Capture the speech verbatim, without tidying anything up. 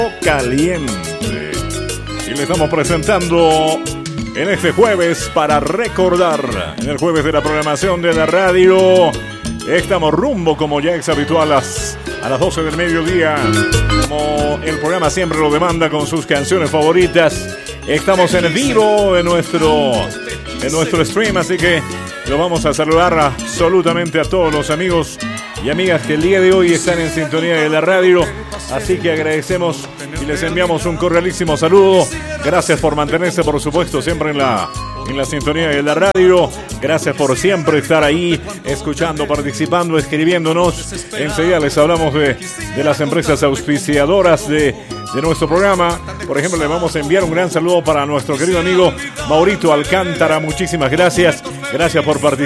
Caliente. Y le estamos presentando en este jueves para recordar, en el jueves de la programación de la radio. Estamos rumbo, como ya es habitual, a las, a las doce del mediodía, como el programa siempre lo demanda, con sus canciones favoritas. Estamos en vivo en nuestro, en nuestro stream, así que lo vamos a saludar absolutamente a todos los amigos y amigas que el día de hoy están en sintonía de la radio. Así que agradecemos y les enviamos un cordialísimo saludo. Gracias por mantenerse, por supuesto, siempre en la, en la sintonía de la radio. Gracias por siempre estar ahí, escuchando, participando, escribiéndonos. Enseguida les hablamos de, de las empresas auspiciadoras de, de nuestro programa. Por ejemplo, le vamos a enviar un gran saludo para nuestro querido amigo Maurito Alcántara. Muchísimas gracias. Gracias por participar.